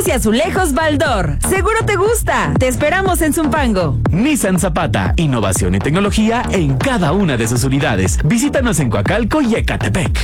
Vidrios y azulejos Baldor. Seguro te gusta. Te esperamos en Zumpango. Nissan Zapata, innovación y tecnología en cada una de sus unidades. Visítanos en Coacalco y Ecatepec.